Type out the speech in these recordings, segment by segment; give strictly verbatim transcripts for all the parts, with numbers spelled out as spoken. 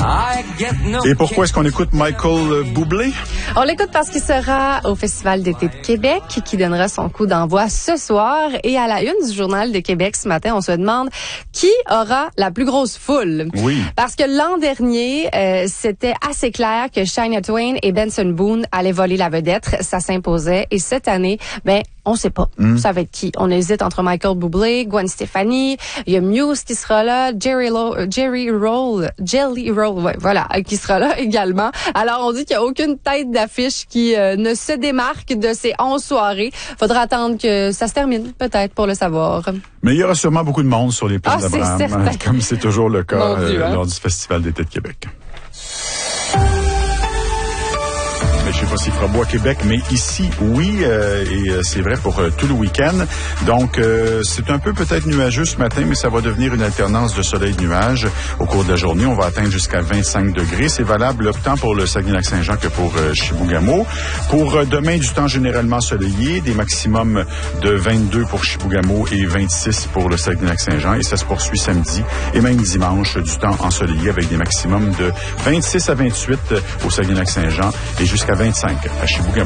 Et pourquoi est-ce qu'on écoute Michael Bublé? On l'écoute parce qu'il sera au Festival d'été de Québec, qui donnera son coup d'envoi ce soir. Et à la une du Journal de Québec ce matin, on se demande qui aura la plus grosse foule. Oui. Parce que l'an dernier, euh, c'était assez clair que Shania Twain et Benson Boone allaient voler la vedette. Ça s'imposait. Et cette année, ben, on sait pas. Mm. Ça va être qui? On hésite entre Michael Bublé, Gwen Stefani, il y a Muse qui sera là, Jerry, Lo- Jerry Roll, Jelly Roll, ouais, voilà, qui sera là également. Alors, on dit qu'il n'y a aucune tête d'affiche qui euh, ne se démarque de ces onze soirées. Faudra attendre que ça se termine, peut-être, pour le savoir. Mais il y aura sûrement beaucoup de monde sur les plaines ah, d'Abraham, comme c'est toujours le cas Dieu, euh, hein? lors du Festival d'été de Québec. Je sais pas s'il fera beau à Québec, mais ici, oui, euh, et euh, c'est vrai pour euh, tout le week-end. Donc, euh, c'est un peu peut-être nuageux ce matin, mais ça va devenir une alternance de soleil et de nuages au cours de la journée. On va atteindre jusqu'à vingt-cinq degrés. C'est valable autant pour le Saguenay-Lac-Saint-Jean que pour euh, Chibougamau. Pour euh, demain, du temps généralement soleillé, des maximums de vingt-deux pour Chibougamau et vingt-six pour le Saguenay-Lac-Saint-Jean. Et ça se poursuit samedi et même dimanche, du temps ensoleillé avec des maximums de vingt-six à vingt-huit au Saguenay-Lac-Saint-Jean et jusqu'à vingt-cinq à Chibougamau.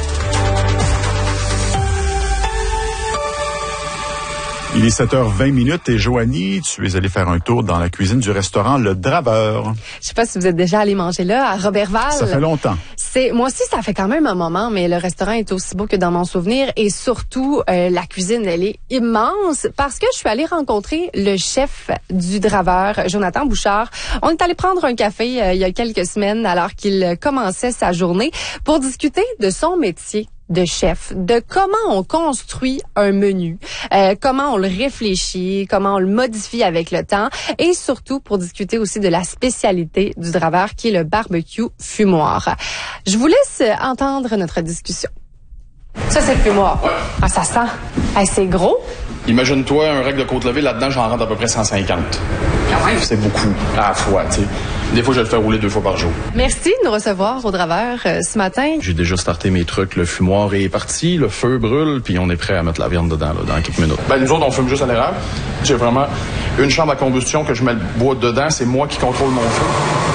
Il est sept heures vingt minutes et Joanie, tu es allée faire un tour dans la cuisine du restaurant Le Draveur. Je sais pas si vous êtes déjà allé manger là, à Robertval. Ça fait longtemps. C'est, moi aussi, ça fait quand même un moment, mais le restaurant est aussi beau que dans mon souvenir. Et surtout, euh, la cuisine, elle est immense parce que je suis allée rencontrer le chef du Draveur, Jonathan Bouchard. On est allé prendre un café euh, il y a quelques semaines alors qu'il commençait sa journée pour discuter de son métier de chef, de comment on construit un menu, euh, comment on le réfléchit, comment on le modifie avec le temps et surtout pour discuter aussi de la spécialité du Draveur qui est le barbecue fumoir. Je vous laisse entendre notre discussion. Ça, c'est le fumoir. Ouais. Ah, ça sent. Hey, c'est gros. Imagine-toi un règle de côte levée, là-dedans, j'en rentre à peu près cent cinquante. Quand même. C'est beaucoup à la fois, tu sais. Des fois, je le fais rouler deux fois par jour. Merci de nous recevoir au Draveur euh, ce matin. J'ai déjà starté mes trucs, le fumoir est parti, le feu brûle, puis on est prêt à mettre la viande dedans, là, dans quelques minutes. Ben, nous autres, on fume juste à l'érable. J'ai vraiment une chambre à combustion que je mets le bois dedans, c'est moi qui contrôle mon feu.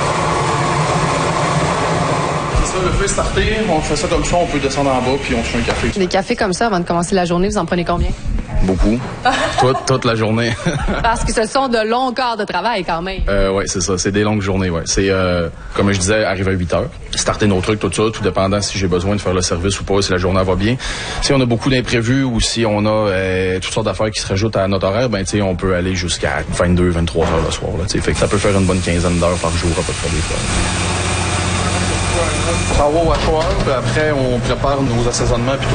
Le feu est starté, on fait ça comme ça, on peut descendre en bas puis on se fait un café. Des cafés comme ça avant de commencer la journée, vous en prenez combien? Beaucoup. toute, toute la journée. Parce que ce sont de longs quarts de travail quand même. Euh, oui, c'est ça. C'est des longues journées, ouais. C'est, euh, comme je disais, arriver à huit heures. Starter nos trucs, tout ça, tout dépendant si j'ai besoin de faire le service ou pas, si la journée va bien. Si on a beaucoup d'imprévus ou si on a euh, toutes sortes d'affaires qui se rajoutent à notre horaire, ben, tu sais, on peut aller jusqu'à vingt-deux, vingt-trois heures le soir, là, tu sais. Fait que ça peut faire une bonne quinzaine d'heures par jour à peu près des fois. Ça va au hachoir, puis après, on prépare nos assaisonnements. Puis